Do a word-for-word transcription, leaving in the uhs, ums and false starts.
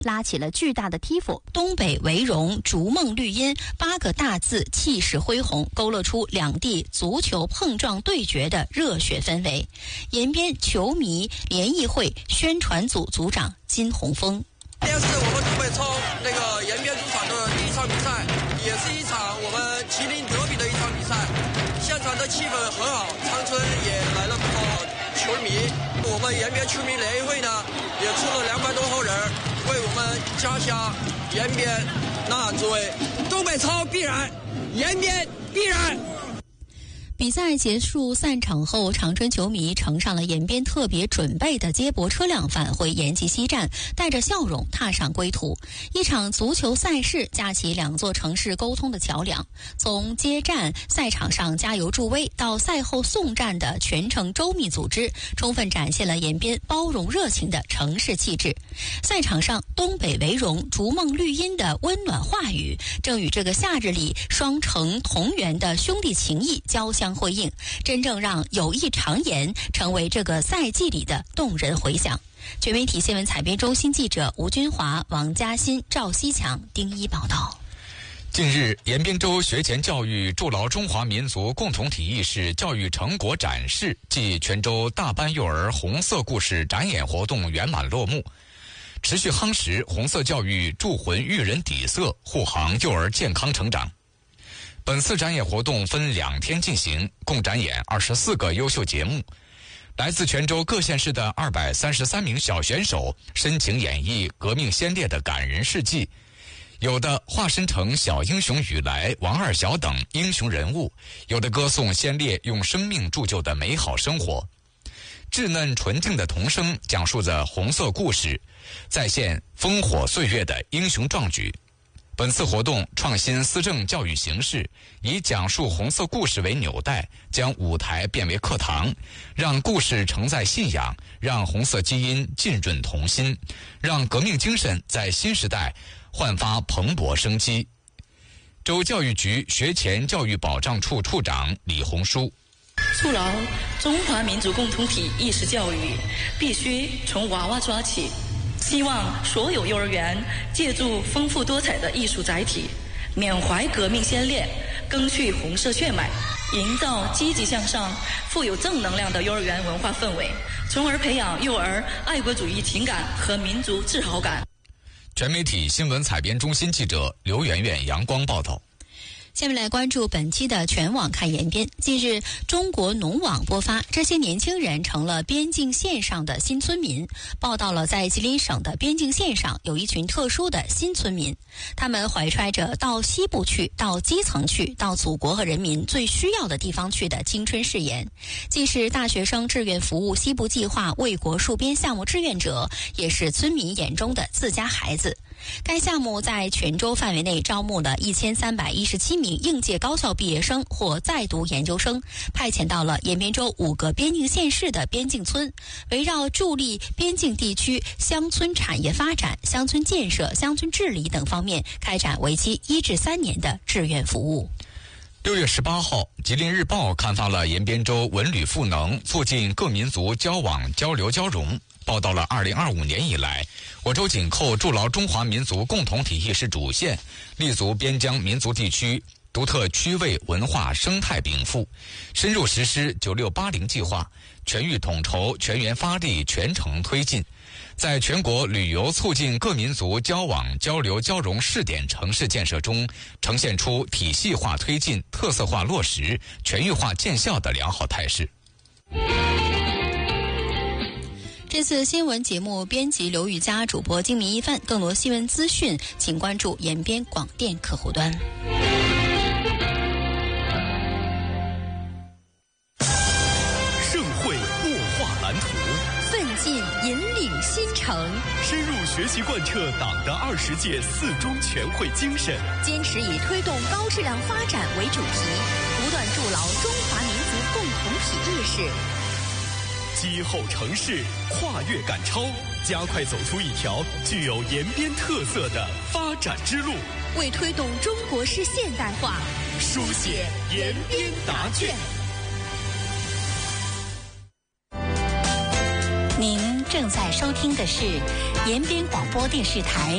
拉起了巨大的梯幅，东北维荣，逐梦绿荫八个大字气势恢宏，勾勒出两地足球碰撞对决的热血氛围。延边球迷联谊会宣传组组长金洪峰， 今天是我们东北冲那个延边主场的第一场比赛，也是一场我们麒麟德比的一场比赛。现场的气氛很好，长春也来了不少球迷。我们延边球迷联谊会呢，也出了两百多号人，为我们家乡延边呐喊助威。东北超必然，延边必然。 比赛结束散场后，长春球迷乘上了延边特别准备的接驳车辆返回延吉西站，带着笑容踏上归途。一场足球赛事架起两座城市沟通的桥梁，从接站赛场上加油助威到赛后送站的全程周密组织，充分展现了延边包容热情的城市气质。赛场上东北维荣，逐梦绿荫的温暖话语，正与这个夏日里双城同源的兄弟情谊交相回应，真正让友谊长延成为这个赛季里的动人回响。全媒体新闻采编中心记者吴军华、王嘉欣、赵西强、丁一报道。 近日，延边州学前教育筑牢中华民族共同体意识教育成果展示暨全州大班幼儿红色故事展演活动圆满落幕，持续夯实红色教育铸魂育人底色，护航幼儿健康成长。本次展演活动分两天进行，共展演二十四个优秀节目。来自全州各县市的二百三十三名小选手深情演绎革命先烈的感人事迹，有的化身成小英雄雨来、王二小等英雄人物，有的歌颂先烈用生命铸就的美好生活。稚嫩纯净的童声讲述着红色故事，再现烽火岁月的英雄壮举。本次活动创新思政教育形式，以讲述红色故事为纽带，将舞台变为课堂，让故事承载信仰，让红色基因浸润童心，让革命精神在新时代焕发蓬勃生机。州教育局学前教育保障处处长李红书， 筑牢中华民族共同体意识教育，必须从娃娃抓起。希望所有幼儿园借助丰富多彩的艺术载体，缅怀革命先烈，赓续红色血脉，营造积极向上、富有正能量的幼儿园文化氛围，从而培养幼儿爱国主义情感和民族自豪感。 全媒体新闻采编中心记者刘媛媛、阳光报道。 下面来关注本期的全网看延边。近日，中国农网播发，这些年轻人成了边境线上的新村民，报道了在吉林省的边境线上有一群特殊的新村民，他们怀揣着到西部去、到基层去、到祖国和人民最需要的地方去的青春誓言，既是大学生志愿服务西部计划为国戍边项目志愿者，也是村民眼中的自家孩子。该项目在全州范围内招募了一千三百一十七名应届高校毕业生或在读研究生，派遣到了延边州五个边境县市的边境村，围绕助力边境地区乡村产业发展、乡村建设、乡村治理等方面开展为期一至三年的志愿服务。 六月十八号，吉林日报刊发了延边州文旅赋能，促进各民族交往交流交融，报道了二零二五年以来，我州紧扣筑牢中华民族共同体意识主线，立足边疆民族地区独特区位文化生态禀赋，深入实施九六八零计划，全域统筹、全员发力、全程推进，在全国旅游促进各民族交往交流交融试点城市建设中，呈现出体系化推进、特色化落实、全域化见效的良好态势。 这次新闻节目编辑刘玉佳，主播金明一帆。更多新闻资讯，请关注延边广电客户端。 盛会擘画蓝图， 奋进引领新城， 深入学习贯彻党的二十届四中全会精神， 坚持以推动高质量发展为主题，不断筑牢中华民族共同体意识。 击后城市，跨越赶超，加快走出一条具有延边特色的发展之路， 为推动中国式现代化书写延边答卷。 您正正在收听的是延边广播电视台